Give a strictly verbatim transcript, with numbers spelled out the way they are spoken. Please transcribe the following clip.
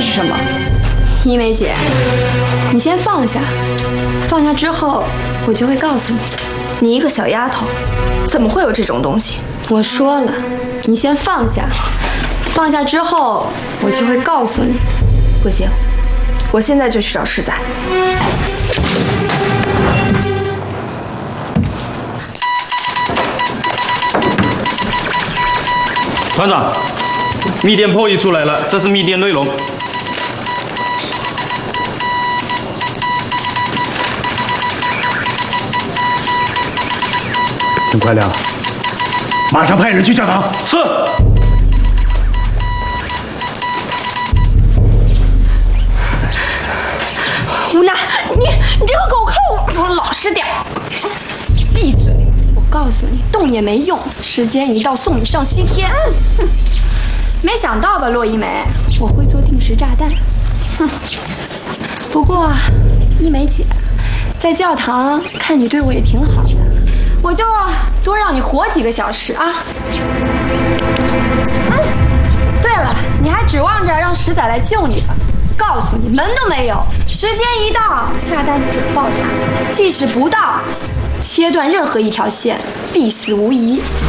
是什么？一梅姐，你先放下，放下之后我就会告诉你。 你一个小丫头，怎么会有这种东西？ 我说了，你先放下，放下之后我就会告诉你。 不行，我现在就去找世仔。 团长，密电破译出来了，这是密电内容。 陈快亮，马上派人去教堂。 是。 吴娜，你你这个狗看我！ 给我老实点！闭嘴！我告诉你，动也没用，时间一到送你上西天。哼！没想到吧，洛一梅，我会做定时炸弹。哼！不过，一梅姐，在教堂看你对我也挺好的，我就多让你活几个小时啊。嗯，对了，你还指望着让石仔来救你吧？告诉你，门都没有。时间一到，炸弹准爆炸。即使不到，切断任何一条线，必死无疑。